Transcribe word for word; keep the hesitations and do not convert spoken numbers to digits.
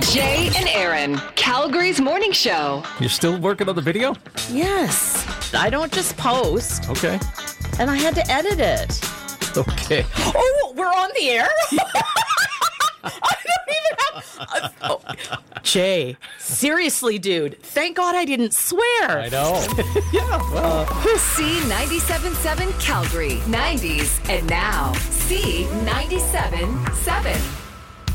Jay and Aaron, Calgary's morning show. You're still working on the video? Yes. I don't just post. Okay. And I had to edit it. Okay. Oh, we're on the air? I don't even have... Uh, oh. Jay, seriously, dude. Thank God I didn't swear. I know. Yeah, well. C ninety-seven point seven Calgary, nineties, and now C ninety-seven point seven.